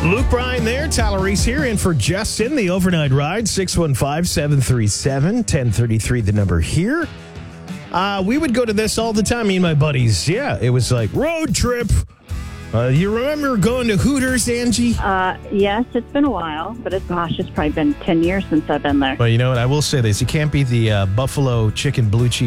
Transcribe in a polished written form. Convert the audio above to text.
Luke Bryan there, Tyler Reese here, in for Justin, the overnight ride, 615-737-1033, the number here. We would go to this all the time, me and my buddies. Yeah, it was like road trip. You remember going to Hooters, Angie? Yes, it's been a while, but it's probably been 10 years since I've been there. Well, you know what? I will say this. You can't beat the buffalo chicken blue cheese